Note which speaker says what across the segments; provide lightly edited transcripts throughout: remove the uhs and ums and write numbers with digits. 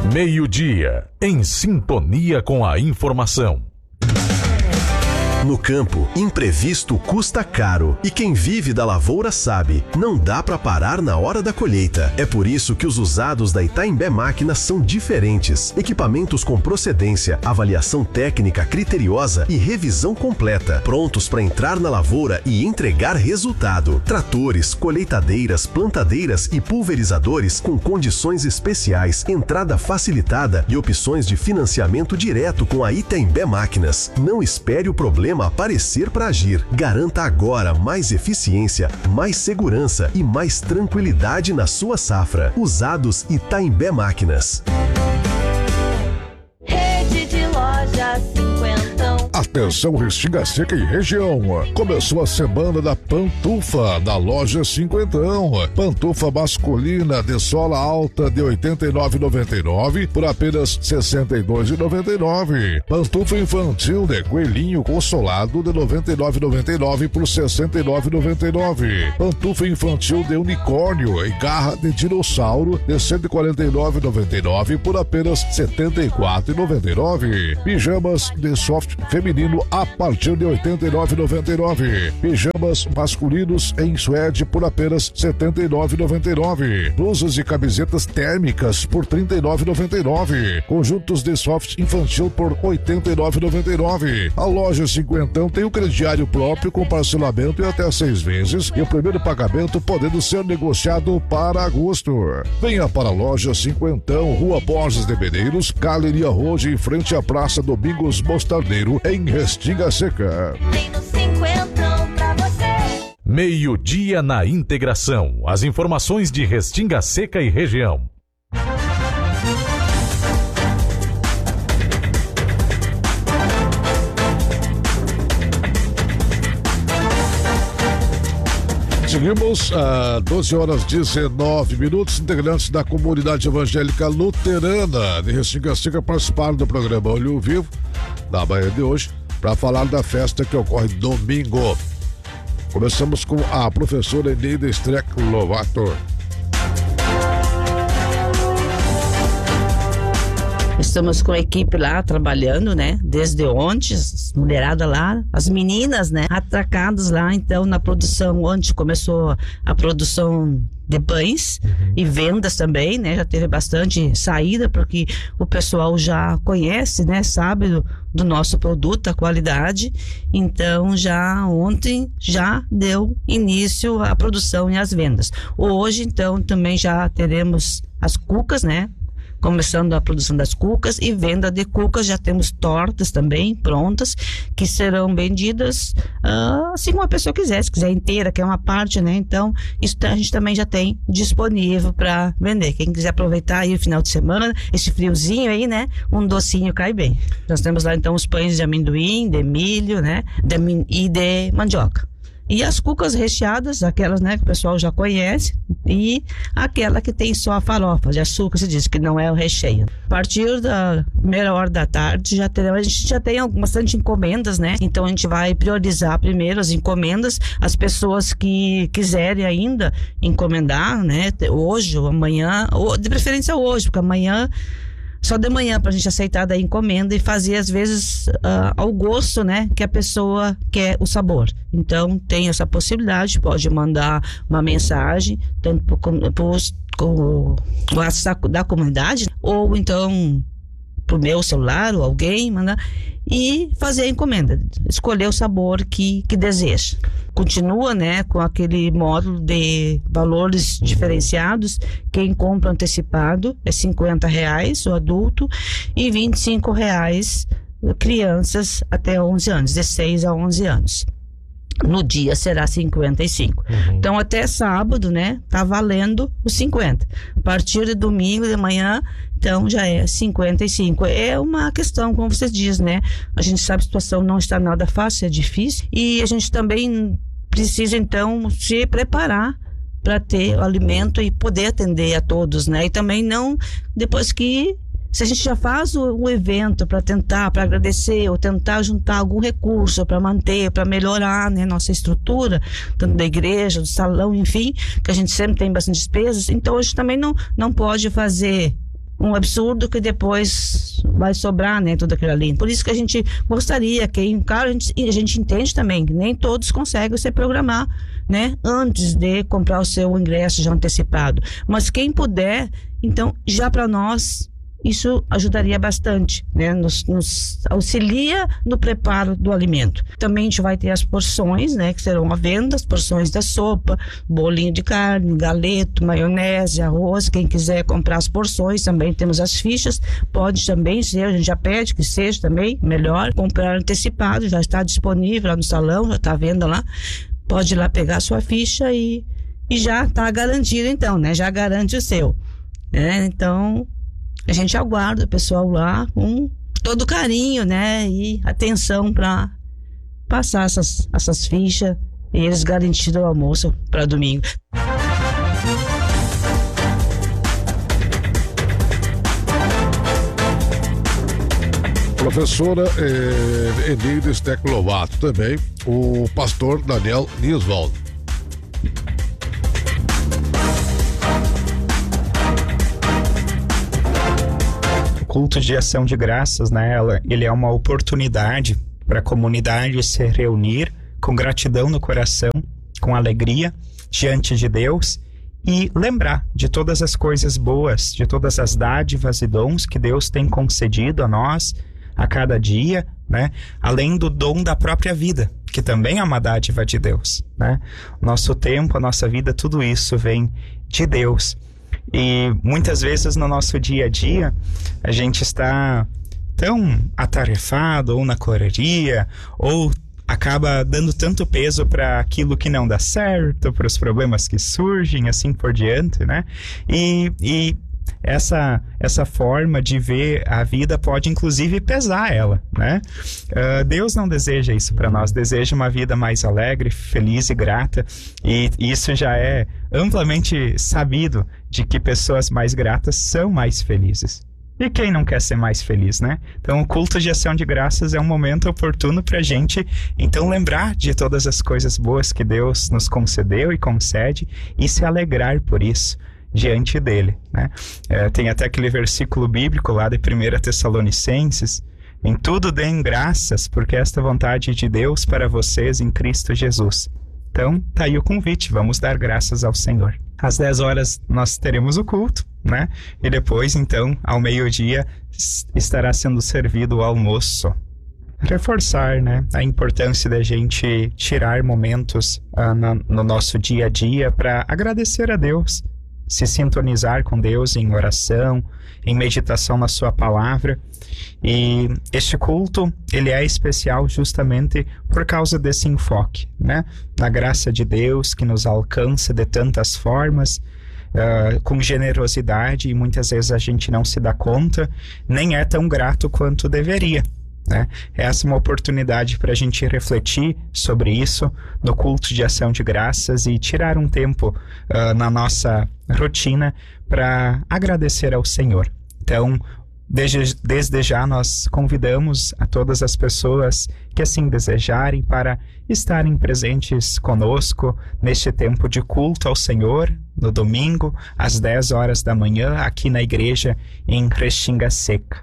Speaker 1: Meio-dia, em sintonia com a informação.
Speaker 2: No campo, imprevisto custa caro e quem vive da lavoura sabe, não dá para parar na hora da colheita. É por isso que os usados da Itaimbé Máquinas são diferentes. Equipamentos com procedência, avaliação técnica criteriosa e revisão completa, prontos para entrar na lavoura e entregar resultado. Tratores, colheitadeiras, plantadeiras e pulverizadores com condições especiais, entrada facilitada e opções de financiamento direto com a Itaimbé Máquinas. Não espere o problema aparecer para agir. Garanta agora mais eficiência, mais segurança e mais tranquilidade na sua safra. Usados Itaimbé Máquinas.
Speaker 3: Rede de lojas Cinquentão.
Speaker 4: Atenção, Restinga Seca e região. Começou a semana da Pantufa da loja Cinquentão. Pantufa masculina de sola alta de R$ 89,99 por apenas R$ 62,99. Pantufa infantil de coelhinho consolado de R$ 99,99 por R$ 69,99. Pantufa infantil de unicórnio e garra de dinossauro de R$ 149,99 por apenas R$ 74,99. Pijamas de soft feminino a partir de R$ 89,99. Pijamas masculinos em suede por apenas R$ 79,99. Blusas e camisetas térmicas por R$ 39,99. Conjuntos de soft infantil por R$ 89,99. A loja Cinquentão tem o crediário próprio com parcelamento em até 6 vezes e o primeiro pagamento podendo ser negociado para agosto. Venha para a loja Cinquentão, Rua Borges de Medeiros, Galeria Roja, em frente à Praça Domingos Mostardeiro, em Restinga Seca.
Speaker 3: Tem no Cinquentão pra você.
Speaker 1: Meio-dia na integração. As informações de Restinga Seca e região.
Speaker 4: Seguimos a 12h19. Integrantes da comunidade evangélica luterana de Restinga Seca participaram do programa Olho Vivo da manhã de hoje para falar da festa que ocorre domingo. Começamos com a professora Eneida Streck Lovato.
Speaker 5: Estamos com a equipe lá trabalhando, né? Desde ontem, as mulheradas lá, as meninas, né? Atracadas lá, então, na produção, onde começou a produção de pães e vendas também, né? Já teve bastante saída, porque o pessoal já conhece, né? Sabe do nosso produto, a qualidade. Então, já ontem, já deu início à produção e às vendas. Hoje, então, também já teremos as cucas, né? Começando a produção das cucas e venda de cucas, já temos tortas também prontas, que serão vendidas assim como a pessoa quiser, se quiser inteira, que é uma parte, né? Então, isso a gente também já tem disponível para vender. Quem quiser aproveitar aí o final de semana, esse friozinho aí, né? Um docinho cai bem. Nós temos lá então os pães de amendoim, de milho, né? E de mandioca. E as cucas recheadas, aquelas, né, que o pessoal já conhece, e aquela que tem só a farofa de açúcar, se diz que não é o recheio. A partir da primeira hora da tarde, a gente já tem bastante encomendas, né? Então a gente vai priorizar primeiro as encomendas, as pessoas que quiserem ainda encomendar, né? Hoje ou amanhã, ou de preferência hoje, porque amanhã só de manhã pra gente aceitar da encomenda e fazer às vezes ao gosto, né, que a pessoa quer o sabor. Então tem essa possibilidade, pode mandar uma mensagem tanto pro WhatsApp da comunidade ou então pro meu celular ou alguém mandar e fazer a encomenda, escolher o sabor que deseja. Continua, né, com aquele módulo de valores diferenciados. Quem compra antecipado é R$50 o adulto e R$25 crianças até 11 anos, de 6 a 11 anos. No dia será 55. Então até sábado, né, tá valendo os 50. A partir de domingo de manhã, então já é 55. É uma questão, como você diz, né? A gente sabe que a situação não está nada fácil, é difícil. E a gente também precisa então se preparar para ter o alimento e poder atender a todos, né? E também não, depois que se a gente já faz um evento para tentar, para agradecer ou tentar juntar algum recurso para manter, para melhorar, né, nossa estrutura, tanto da igreja, do salão, enfim, que a gente sempre tem bastante despesas, então a gente também não pode fazer um absurdo que depois vai sobrar, né, tudo aquilo ali. Por isso que a gente gostaria que, claro, a gente entende também que nem todos conseguem se programar, né, antes de comprar o seu ingresso já antecipado. Mas quem puder, então, já para nós, isso ajudaria bastante, né? Nos auxilia no preparo do alimento. Também a gente vai ter as porções, né? Que serão à venda, as porções da sopa, bolinho de carne, galeto, maionese, arroz. Quem quiser comprar as porções, também temos as fichas. Pode também ser, a gente já pede que seja também melhor comprar antecipado, já está disponível lá no salão, já está à venda lá. Pode ir lá pegar a sua ficha e já está garantido então, né? Já garante o seu. Então, a gente aguarda o pessoal lá com todo carinho, né? E atenção para passar essas fichas e eles garantiram o almoço para domingo.
Speaker 4: Professora Enildes Teclovato, também o pastor Daniel Niswald.
Speaker 6: Culto de ação de graças, né? Ele é uma oportunidade para a comunidade se reunir com gratidão no coração, com alegria diante de Deus e lembrar de todas as coisas boas, de todas as dádivas e dons que Deus tem concedido a nós a cada dia, né? Além do dom da própria vida, que também é uma dádiva de Deus, né? Nosso tempo, a nossa vida, tudo isso vem de Deus. E muitas vezes no nosso dia a dia a gente está tão atarefado ou na correria ou acaba dando tanto peso para aquilo que não dá certo, para os problemas que surgem, assim por diante, né? E essa forma de ver a vida pode inclusive pesar ela, né? Deus não deseja isso para nós, deseja uma vida mais alegre, feliz e grata, e isso já é amplamente sabido de que pessoas mais gratas são mais felizes. E quem não quer ser mais feliz, né? Então o culto de ação de graças é um momento oportuno para a gente, então, lembrar de todas as coisas boas que Deus nos concedeu e concede e se alegrar por isso diante dele, né? Tem até aquele versículo bíblico lá de 1 Tessalonicenses: em tudo deem graças, porque esta vontade de Deus para vocês em Cristo Jesus. Então, tá aí o convite, vamos dar graças ao Senhor. Às 10 horas nós teremos o culto, né? E depois, então, ao meio-dia, estará sendo servido o almoço. Reforçar, né, a importância da gente tirar momentos no nosso dia a dia para agradecer a Deus, se sintonizar com Deus em oração, em meditação na sua palavra. E este culto, ele é especial justamente por causa desse enfoque, né? Na graça de Deus que nos alcança de tantas formas, com generosidade, e muitas vezes a gente não se dá conta, nem é tão grato quanto deveria, né? Essa é uma oportunidade para a gente refletir sobre isso no culto de ação de graças e tirar um tempo na nossa rotina para agradecer ao Senhor. Então, desde já nós convidamos a todas as pessoas que assim desejarem para estarem presentes conosco neste tempo de culto ao Senhor, no domingo, às 10 horas da manhã, aqui na igreja em Restinga Seca.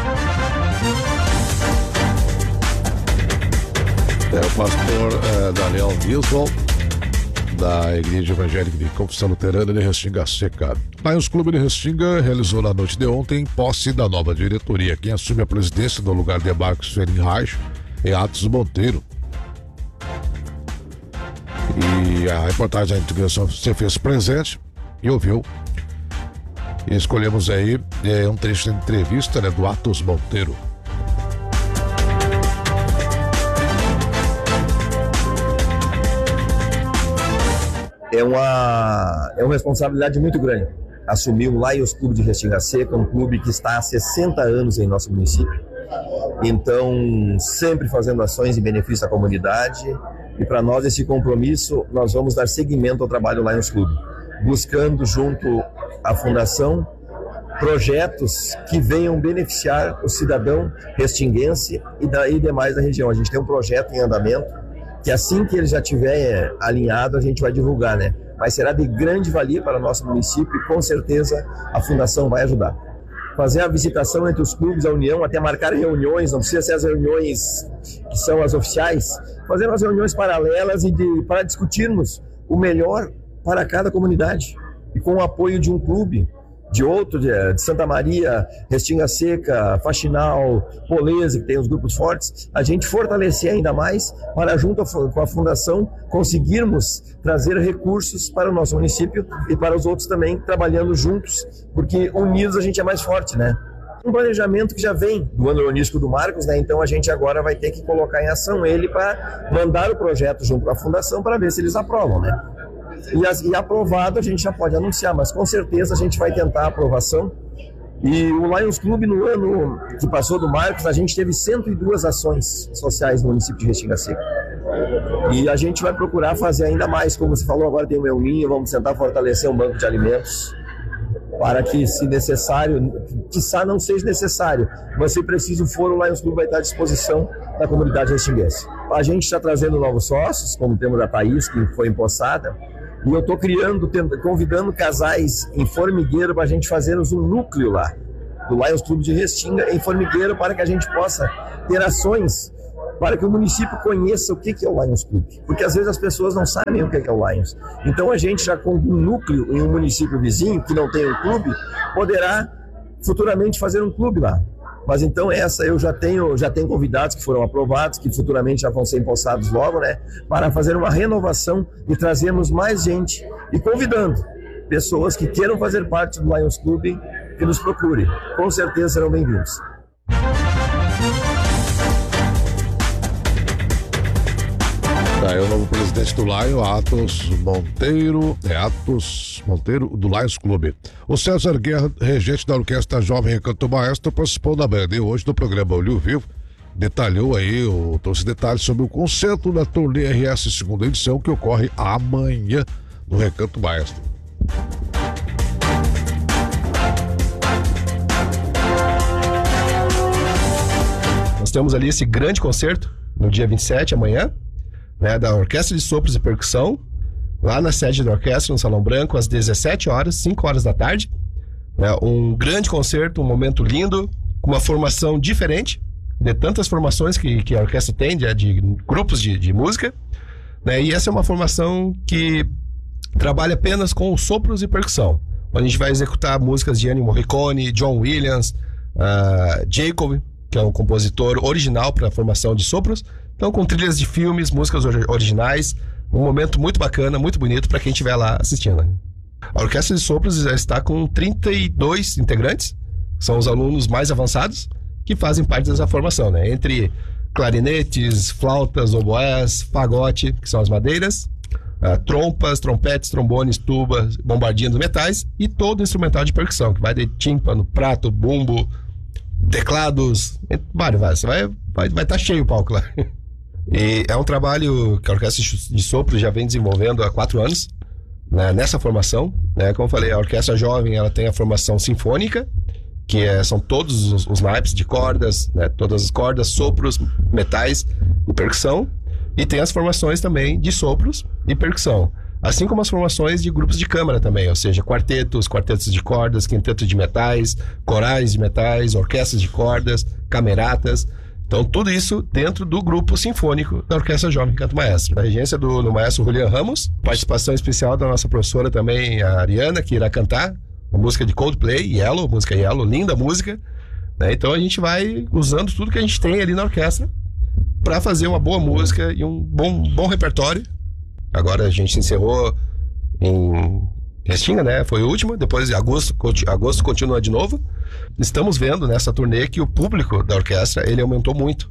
Speaker 4: O pastor Daniel Niswald, da Igreja Evangélica de Confissão Luterana de Restinga Seca. Lions Clube de Restinga realizou na noite de ontem posse da nova diretoria. Quem assume a presidência no lugar de Marcos Fernandes é Atos Monteiro. E a reportagem da integração se fez presente e ouviu. E escolhemos aí um trecho de entrevista, né, do Atos Monteiro.
Speaker 7: É uma responsabilidade muito grande assumir o Lions Clube de Restinga Seca, um clube que está há 60 anos em nosso município. Então, sempre fazendo ações em benefício da comunidade. E para nós, esse compromisso, nós vamos dar seguimento ao trabalho do Lions Clube, buscando junto à Fundação projetos que venham beneficiar o cidadão restinguense e demais da região. A gente tem um projeto em andamento que assim que ele já estiver alinhado, a gente vai divulgar, né? Mas será de grande valia para o nosso município e com certeza a Fundação vai ajudar. fazer a visitação entre os clubes, a união, até marcar reuniões, não precisa ser as reuniões que são as oficiais, fazer umas reuniões paralelas para discutirmos o melhor para cada comunidade. E com o apoio de um clube, de outro, de Santa Maria, Restinga Seca, Faxinal, Polese, que tem os grupos fortes, a gente fortalecer ainda mais para, junto com a Fundação, conseguirmos trazer recursos para o nosso município e para os outros também, trabalhando juntos, porque unidos a gente é mais forte, né? Um planejamento que já vem do ano urbanístico do Marcos, né? Então a gente agora vai ter que colocar em ação ele para mandar o projeto junto com a Fundação para ver se eles aprovam, né? E aprovado a gente já pode anunciar, mas com certeza a gente vai tentar a aprovação. E o Lions Clube, no ano que passou do Marcos, a gente teve 102 ações sociais no município de Restinga Seca. E a gente vai procurar fazer ainda mais, como você falou, agora tem o Meu Ninho, vamos tentar fortalecer um banco de alimentos, para que, se necessário, quiçá não seja necessário, mas se preciso for, o Lions Clube vai estar à disposição da comunidade restinguense. A gente está trazendo novos sócios, como temos a Thaís, que foi empossada, e eu estou convidando casais em Formigueiro para a gente fazermos um núcleo lá, do Lions Clube de Restinga, em Formigueiro, para que a gente possa ter ações para que o município conheça o que é o Lions Clube. Porque às vezes as pessoas não sabem o que é o Lions. Então a gente já com um núcleo em um município vizinho, que não tem um clube, poderá futuramente fazer um clube lá. Mas então essa eu já tenho convidados que foram aprovados, que futuramente já vão ser empossados logo, né? Para fazer uma renovação e trazermos mais gente e convidando pessoas que queiram fazer parte do Lions Clube, que nos procurem. Com certeza serão bem-vindos.
Speaker 4: É o novo presidente do Lions, Atos Monteiro, do Lions Clube. O César Guerra, regente da Orquestra Jovem Recanto Maestro, participou da banda e hoje no programa Olho Vivo detalhou aí, trouxe detalhes sobre o concerto da turnê RS segunda edição que ocorre amanhã no Recanto Maestro.
Speaker 8: Nós temos ali esse grande concerto no dia 27, amanhã, né, da Orquestra de Sopros e Percussão, lá na sede da orquestra, no Salão Branco, às 17 horas, 5 horas da tarde. Né, um grande concerto, um momento lindo, com uma formação diferente de tantas formações que a orquestra tem, de grupos de música. Né, e essa é uma formação que trabalha apenas com sopros e percussão, onde a gente vai executar músicas de Ennio Morricone, John Williams, Jacob, que é o compositor original para a formação de sopros. Então, com trilhas de filmes, músicas originais, um momento muito bacana, muito bonito para quem estiver lá assistindo. A Orquestra de Sopros já está com 32 integrantes, são os alunos mais avançados que fazem parte dessa formação, né? Entre clarinetes, flautas, oboés, fagote, que são as madeiras, trompas, trompetes, trombones, tubas, bombardinhos metais e todo instrumental de percussão, que vai de tímpano, prato, bumbo, teclados, vários. Vai estar cheio o palco lá. E é um trabalho que a Orquestra de Sopros já vem desenvolvendo há 4 anos, né, nessa formação, né? Como eu falei, a Orquestra Jovem ela tem a formação sinfônica, que são todos os naipes de cordas, né, todas as cordas, sopros, metais e percussão, e tem as formações também de sopros e percussão, assim como as formações de grupos de câmara também, ou seja, quartetos de cordas, quintetos de metais, corais de metais, orquestras de cordas, cameratas. Então, tudo isso dentro do grupo sinfônico da Orquestra Jovem Recanto Maestro. A regência do maestro Julian Ramos, participação especial da nossa professora também, a Ariana, que irá cantar a música de Coldplay, Yellow, música Yellow, linda música. Né? Então, a gente vai usando tudo que a gente tem ali na orquestra para fazer uma boa música e um bom repertório. Agora a gente encerrou em Restinga, né? Foi o último, depois de agosto continua de novo. Estamos vendo nessa turnê que o público da orquestra, ele aumentou muito.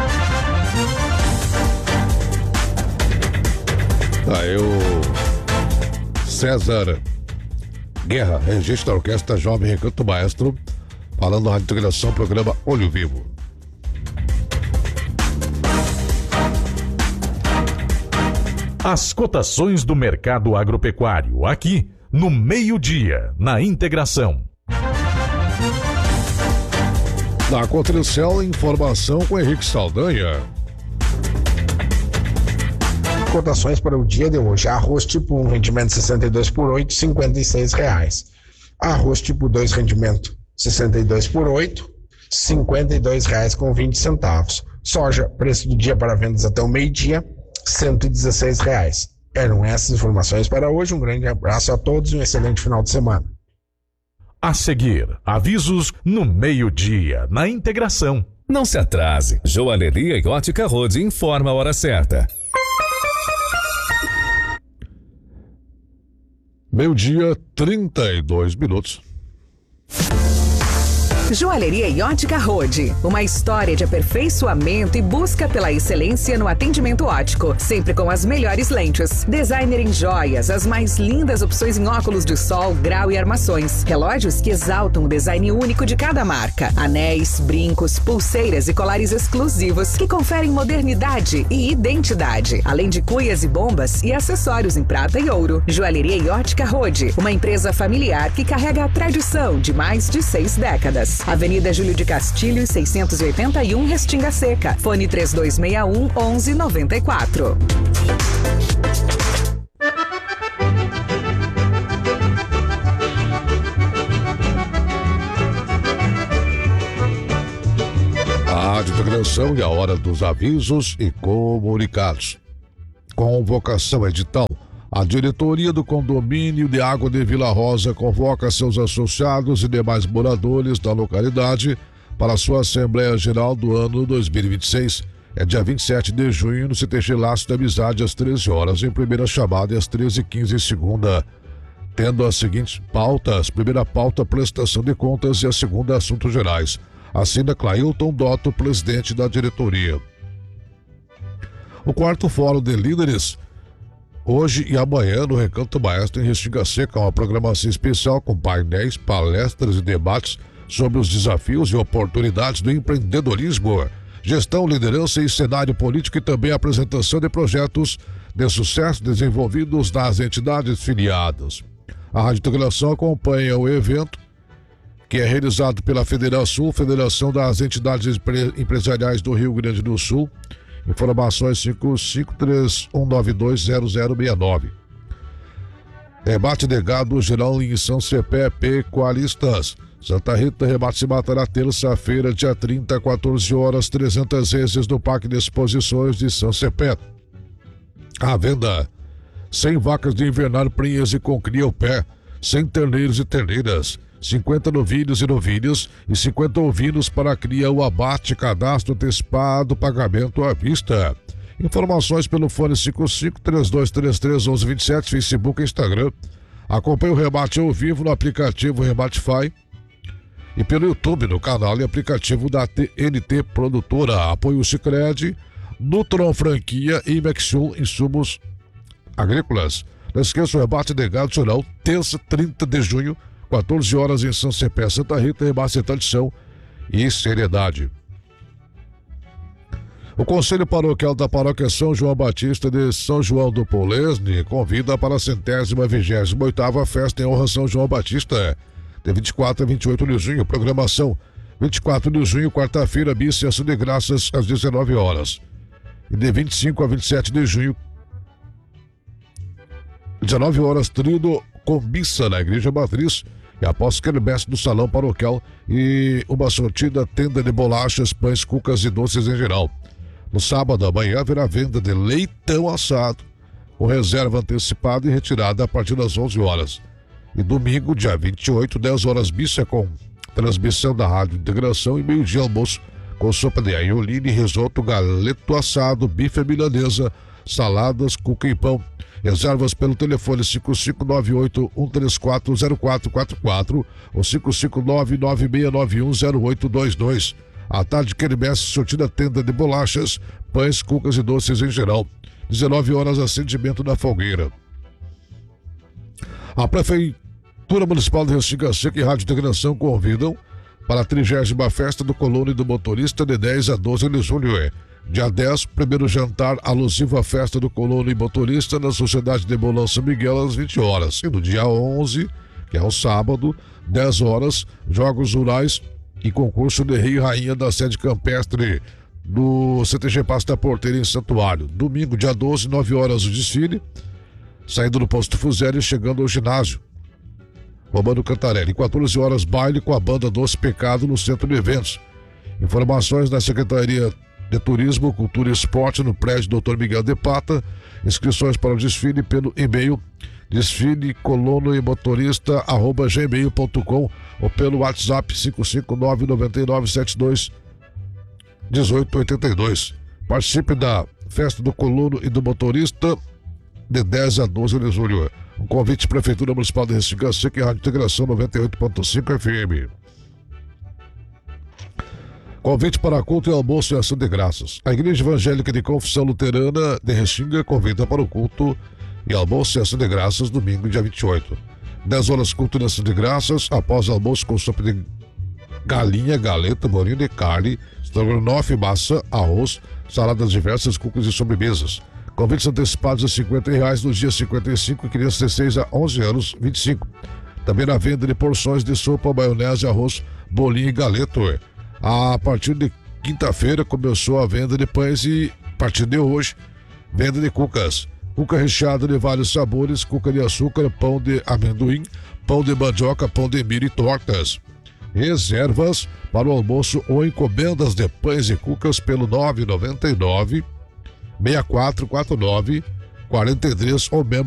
Speaker 4: César Guerra, regente da Orquestra Jovem Recanto Maestro, falando na integração programa Olho Vivo.
Speaker 1: As cotações do mercado agropecuário, aqui no meio-dia, na integração.
Speaker 4: Na Cotricel, informação com Henrique Saldanha.
Speaker 9: Cotações para o dia de hoje. Arroz tipo 1, rendimento 62 por 8, R$ 56. Arroz tipo 2, rendimento 62 por 8, R$ 52,20. Soja, preço do dia para vendas até o meio-dia, R$ 116. Eram essas informações para hoje. Um grande abraço a todos e um excelente final de semana.
Speaker 1: A seguir, avisos no meio-dia, na integração.
Speaker 10: Não se atrase. Joalheria e Ótica Rode informa a hora certa.
Speaker 4: Meio-dia, 32 minutos.
Speaker 11: Joalheria e Ótica Rode, uma história de aperfeiçoamento e busca pela excelência no atendimento óptico, sempre com as melhores lentes. Designer em joias, as mais lindas opções em óculos de sol, grau e armações. Relógios que exaltam o design único de cada marca. Anéis, brincos, pulseiras e colares exclusivos que conferem modernidade e identidade. Além de cuias e bombas e acessórios em prata e ouro. Joalheria e Ótica Rode, uma empresa familiar que carrega a tradição de mais de 6 décadas. Avenida Júlio de Castilho, 681, Restinga Seca. Fone 3261-1194.
Speaker 4: A Rádio Integração e a hora dos avisos e comunicados. Convocação edital. A diretoria do condomínio de água de Vila Rosa convoca seus associados e demais moradores da localidade para a sua Assembleia Geral do ano 2026. É dia 27 de junho no CTG Laço da Amizade às 13 horas, em primeira chamada e às 13h15 em segunda. Tendo as seguintes pautas: primeira pauta, prestação de contas, e a segunda, assuntos gerais. Assina Clailton Dotto, presidente da diretoria. O quarto Fórum de Líderes, hoje e amanhã no Recanto Maestro em Restinga Seca, uma programação especial com painéis, palestras e debates sobre os desafios e oportunidades do empreendedorismo, gestão, liderança e cenário político, e também a apresentação de projetos de sucesso desenvolvidos nas entidades filiadas. A Rádio Integração acompanha o evento, que é realizado pela Federação das Entidades Empresariais do Rio Grande do Sul. Informações 5531920069. Rebate de gado geral em São Cepé, Pecuaristas. Santa Rita, rebate se matará terça-feira, dia 30, 14 horas, 300 vezes no Parque de Exposições de São Cepé. À venda: 100 vacas de invernar prenhas e com cria ao pé, 100 terneiros e terneiras, 50 novilhos e novilhas e 50 ovinos para cria ou abate, cadastro antecipado, pagamento à vista. Informações pelo fone 5532331127, Facebook e Instagram. Acompanhe o rebate ao vivo no aplicativo Rebatify e pelo YouTube no canal e aplicativo da TNT Produtora. Apoio Sicredi, Nutron Franquia e Mexul Insumos Agrícolas. Não esqueça o rebate de gado geral, terça, 30 de junho, 14 horas em São Cepé, Santa Rita. Rebate de tradição e seriedade. O Conselho Paroquial da Paróquia São João Batista de São João do Polesne convida para a 128ª Festa em Honra São João Batista, de 24 a 28 de junho. Programação: 24 de junho, quarta-feira, missa e ação de graças às 19 horas. E de 25 a 27 de junho, 19 horas, tríduo com missa na Igreja Matriz, e após quermesse do Salão Paroquial e uma sortida tenda de bolachas, pães, cucas e doces em geral. No sábado, amanhã, haverá venda de leitão assado, com reserva antecipada e retirada a partir das 11 horas. E domingo, dia 28, 10 horas, missa com transmissão da Rádio Integração, e meio-dia almoço com sopa de aioline, risoto, galeto assado, bife milanesa, saladas, cuca e pão. Reservas pelo telefone 5598-134-0444 ou 559-9691-0822. À tarde, quermesse, sortida tenda de bolachas, pães, cucas e doces em geral. 19 horas, acendimento na fogueira. A Prefeitura Municipal de Restinga Seca e Rádio Integração convidam para a 30ª Festa do Colono e do Motorista, de 10 a 12 de julho. Dia 10, primeiro jantar alusivo à Festa do Colono e Motorista na Sociedade de Bolão São Miguel às 20 horas. E no dia 11, que é o sábado, 10 horas, jogos rurais e concurso de rei e rainha da sede campestre do CTG Pasta Porteira em Santuário. Domingo, dia 12, 9 horas, o desfile, saindo do posto Fusério e chegando ao ginásio. Romano Cantarelli. 14 horas, baile com a banda Doce Pecado no Centro de Eventos. Informações na Secretaria de Turismo, Cultura e Esporte, no prédio Dr. Miguel de Pata. Inscrições para o desfile pelo e-mail desfilecolonoemotorista@gmail.com ou pelo WhatsApp 559-9972-1882. Participe da Festa do Colono e do Motorista de 10 a 12 de julho. Um convite Prefeitura Municipal de Restinga Seca e Rádio Integração 98.5 FM. Convite para culto e almoço e ação de graças. A Igreja Evangélica de Confissão Luterana de Restinga convida para o culto e almoço e ação de graças domingo, dia 28. 10 horas culto e ação de graças, após almoço com sopa de galinha, galeta, bolinho de carne, estrogonofe, maçã, arroz, saladas diversas, cookies e sobremesas. Convites antecipados a R$50 no dia 55 e crianças de 6 a 11 anos, 25. Também na venda de porções de sopa, maionese, arroz, bolinho e galeto. A partir de quinta-feira começou a venda de pães e, a partir de hoje, venda de cucas. Cuca recheada de vários sabores, cuca de açúcar, pão de amendoim, pão de mandioca, pão de milho e tortas. Reservas para o almoço ou encomendas de pães e cucas pelo 999 6449 43 ou mesmo